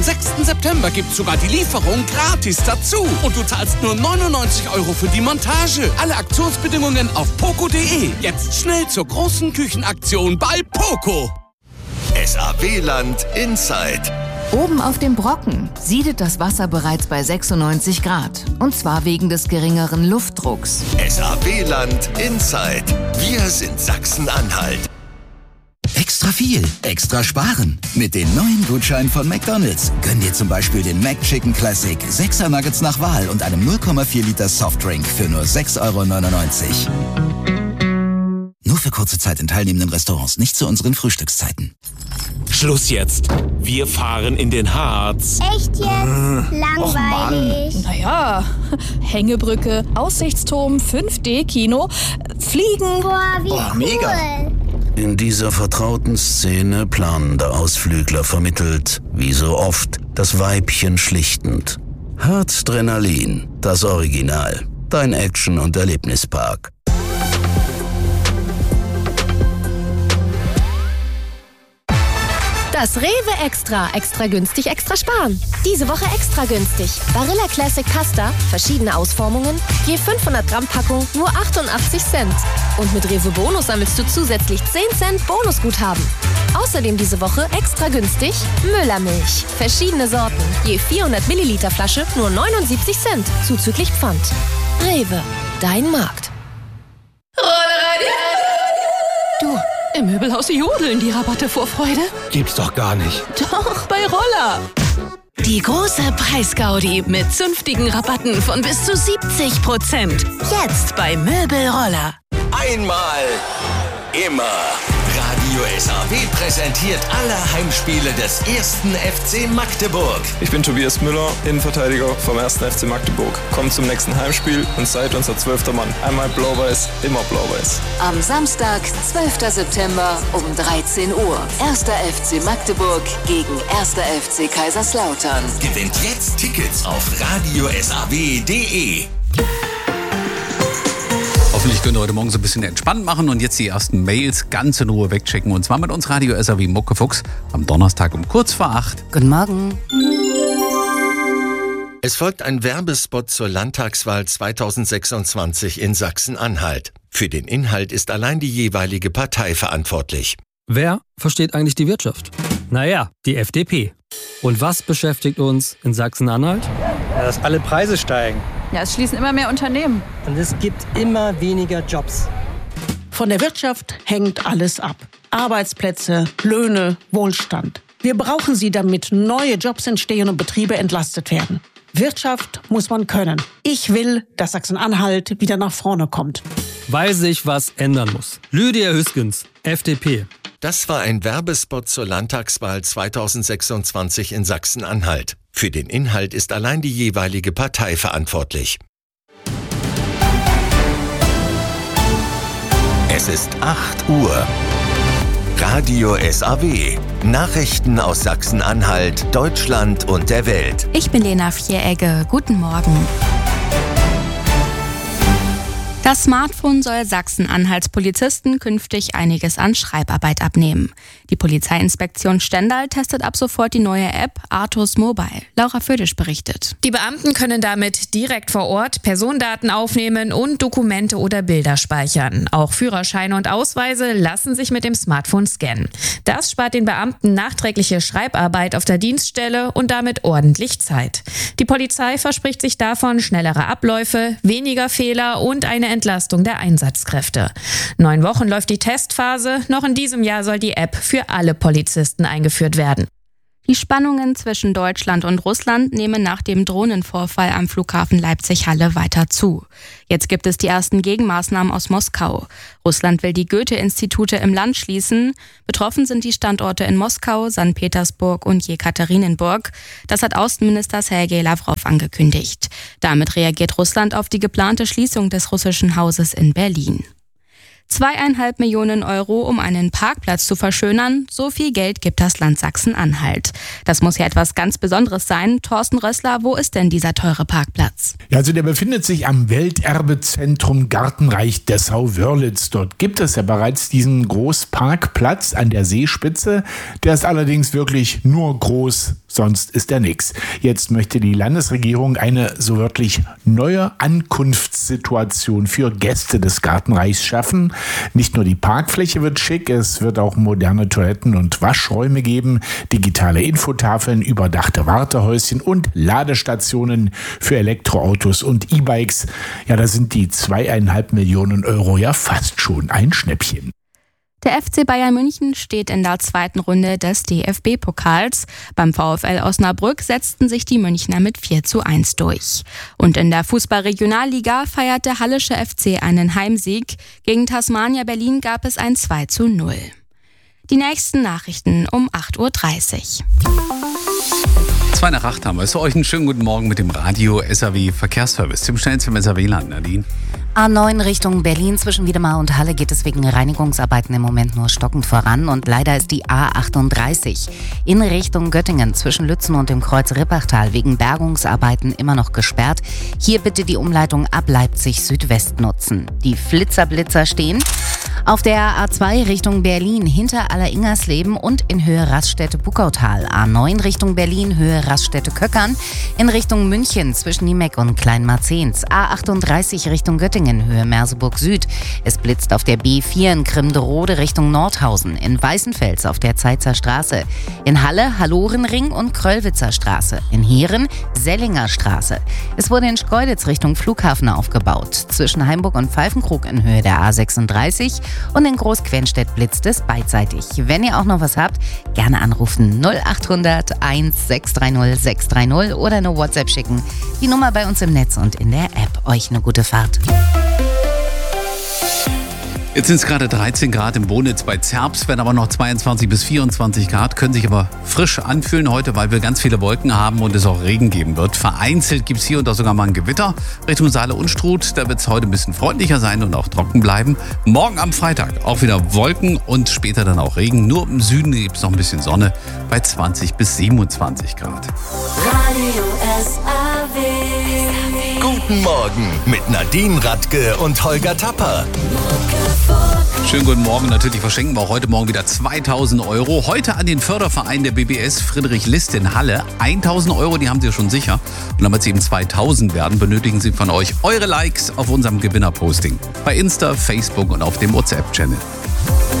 6. September gibt's sogar die Lieferung gratis dazu. Und du zahlst nur 99 € für die Montage. Alle Aktionsbedingungen auf poco.de. Jetzt schnell zur großen Küchenaktion bei Poco. SAW-Land Inside. Oben auf dem Brocken siedet das Wasser bereits bei 96 Grad. Und zwar wegen des geringeren Luftdrucks. SAW-Land Inside. Wir sind Sachsen-Anhalt. Extra viel, extra sparen. Mit den neuen Gutscheinen von McDonald's. Gönn dir zum Beispiel den McChicken Classic, 6er Nuggets nach Wahl und einem 0,4 Liter Softdrink für nur 6,99 €. Nur für kurze Zeit in teilnehmenden Restaurants, nicht zu unseren Frühstückszeiten. Schluss jetzt. Wir fahren in den Harz. Echt jetzt? Langweilig. Naja, Hängebrücke, Aussichtsturm, 5D-Kino, Fliegen. Boah, wie cool. Mega. In dieser vertrauten Szene planender Ausflügler vermittelt, wie so oft, das Weibchen schlichtend. Herzdrenalin, das Original. Dein Action- und Erlebnispark. Das Rewe Extra. Extra günstig, extra sparen. Diese Woche extra günstig. Barilla Classic Pasta, verschiedene Ausformungen, je 500 Gramm Packung, nur 88 Cent. Und mit Rewe Bonus sammelst du zusätzlich 10 Cent Bonusguthaben. Außerdem diese Woche extra günstig Müllermilch. Verschiedene Sorten, je 400 Milliliter Flasche, nur 79 Cent, zuzüglich Pfand. Rewe, dein Markt. Du, im Möbelhaus jodeln die Rabatte vor Freude. Gibt's doch gar nicht. Doch, bei Roller. Die große Preisgaudi mit zünftigen Rabatten von bis zu 70%. Jetzt bei Möbelroller. Einmal, immer. Radio SAW präsentiert alle Heimspiele des 1. FC Magdeburg. Ich bin Tobias Müller, Innenverteidiger vom 1. FC Magdeburg. Kommt zum nächsten Heimspiel und seid unser 12. Mann. Einmal blau-weiß, immer blau-weiß. Am Samstag, 12. September um 13 Uhr. 1. FC Magdeburg gegen 1. FC Kaiserslautern. Gewinnt jetzt Tickets auf radiosaw.de. Hoffentlich könnt ihr heute Morgen so ein bisschen entspannt machen und jetzt die ersten Mails ganz in Ruhe wegchecken. Und zwar mit uns Radio SAW Muckefuchs am Donnerstag um kurz vor 8. Guten Morgen. Es folgt ein Werbespot zur Landtagswahl 2026 in Sachsen-Anhalt. Für den Inhalt ist allein die jeweilige Partei verantwortlich. Wer versteht eigentlich die Wirtschaft? Naja, die FDP. Und was beschäftigt uns in Sachsen-Anhalt? Ja, dass alle Preise steigen. Ja, es schließen immer mehr Unternehmen. Und es gibt immer weniger Jobs. Von der Wirtschaft hängt alles ab. Arbeitsplätze, Löhne, Wohlstand. Wir brauchen sie, damit neue Jobs entstehen und Betriebe entlastet werden. Wirtschaft muss man können. Ich will, dass Sachsen-Anhalt wieder nach vorne kommt. Weil sich was ändern muss. Lydia Hüskens, FDP. Das war ein Werbespot zur Landtagswahl 2026 in Sachsen-Anhalt. Für den Inhalt ist allein die jeweilige Partei verantwortlich. Es ist 8 Uhr. Radio SAW. Nachrichten aus Sachsen-Anhalt, Deutschland und der Welt. Ich bin Lena Vieregge. Guten Morgen. Das Smartphone soll Sachsen-Anhalts Polizisten künftig einiges an Schreibarbeit abnehmen. Die Polizeiinspektion Stendal testet ab sofort die neue App Artus Mobile. Laura Födisch berichtet. Die Beamten können damit direkt vor Ort Personendaten aufnehmen und Dokumente oder Bilder speichern. Auch Führerscheine und Ausweise lassen sich mit dem Smartphone scannen. Das spart den Beamten nachträgliche Schreibarbeit auf der Dienststelle und damit ordentlich Zeit. Die Polizei verspricht sich davon schnellere Abläufe, weniger Fehler und eine Entlastung der Einsatzkräfte. 9 Wochen läuft die Testphase. Noch in diesem Jahr soll die App für alle Polizisten eingeführt werden. Die Spannungen zwischen Deutschland und Russland nehmen nach dem Drohnenvorfall am Flughafen Leipzig-Halle weiter zu. Jetzt gibt es die ersten Gegenmaßnahmen aus Moskau. Russland will die Goethe-Institute im Land schließen. Betroffen sind die Standorte in Moskau, St. Petersburg und Jekaterinenburg. Das hat Außenminister Sergei Lavrov angekündigt. Damit reagiert Russland auf die geplante Schließung des russischen Hauses in Berlin. 2,5 Millionen Euro, um einen Parkplatz zu verschönern. So viel Geld gibt das Land Sachsen-Anhalt. Das muss ja etwas ganz Besonderes sein. Thorsten Rössler, wo ist denn dieser teure Parkplatz? Ja, also der befindet sich am Welterbezentrum Gartenreich Dessau-Wörlitz. Dort gibt es ja bereits diesen Großparkplatz an der Seespitze. Der ist allerdings wirklich nur groß sonst ist er nix. Jetzt möchte die Landesregierung eine so wörtlich neue Ankunftssituation für Gäste des Gartenreichs schaffen. Nicht nur die Parkfläche wird schick, es wird auch moderne Toiletten und Waschräume geben, digitale Infotafeln, überdachte Wartehäuschen und Ladestationen für Elektroautos und E-Bikes. Ja, da sind die 2,5 Millionen Euro ja fast schon ein Schnäppchen. Der FC Bayern München steht in der zweiten Runde des DFB-Pokals. Beim VfL Osnabrück setzten sich die Münchner mit 4:1 durch. Und in der Fußball-Regionalliga feiert der Hallische FC einen Heimsieg. Gegen Tasmania Berlin gab es ein 2:0. Die nächsten Nachrichten um 8:30 Uhr. 7:55 haben wir. Für euch einen schönen guten Morgen mit dem Radio SAW Verkehrsservice. Zum schnellsten im SAW-Land, Nadine. A9 Richtung Berlin zwischen Wiedemar und Halle geht es wegen Reinigungsarbeiten im Moment nur stockend voran. Und leider ist die A38 in Richtung Göttingen zwischen Lützen und dem Kreuz Rippachtal wegen Bergungsarbeiten immer noch gesperrt. Hier bitte die Umleitung ab Leipzig Südwest nutzen. Die Flitzer stehen auf der A2 Richtung Berlin hinter Aller-Ingersleben und in Höhe Raststätte Buckautal. A9 Richtung Berlin Höhe Raststätte Köckern. In Richtung München zwischen Niemeck und Kleinmarzens. A38 Richtung Göttingen Höhe Merseburg Süd. Es blitzt auf der B4 in Grimderode Richtung Nordhausen. In Weißenfels auf der Zeitzer Straße. In Halle Hallorenring und Kröllwitzer Straße. In Heeren Sellinger Straße. Es wurde in Schkeuditz Richtung Flughafen aufgebaut. Zwischen Heimburg und Pfeifenkrug in Höhe der A36 und in Großquenstedt blitzt es beidseitig. Wenn ihr auch noch was habt, gerne anrufen 0800 1630 630 oder eine WhatsApp schicken. Die Nummer bei uns im Netz und in der App. Euch eine gute Fahrt. Jetzt sind es gerade 13 Grad im Bonitz bei Zerbst, werden aber noch 22 bis 24 Grad, können sich aber frisch anfühlen heute, weil wir ganz viele Wolken haben und es auch Regen geben wird. Vereinzelt gibt es hier und da sogar mal ein Gewitter Richtung Saale und Struth. Da wird es heute ein bisschen freundlicher sein und auch trocken bleiben. Morgen am Freitag auch wieder Wolken und später dann auch Regen. Nur im Süden gibt es noch ein bisschen Sonne bei 20 bis 27 Grad. Radio SAW. Guten Morgen mit Nadine Radke und Holger Tapper. Schönen guten Morgen. Natürlich verschenken wir auch heute Morgen wieder 2.000 Euro. Heute an den Förderverein der BBS Friedrich List in Halle. 1.000 Euro, die haben Sie schon sicher. Und damit Sie eben 2.000 werden, benötigen Sie von euch eure Likes auf unserem Gewinnerposting. Bei Insta, Facebook und auf dem WhatsApp-Channel.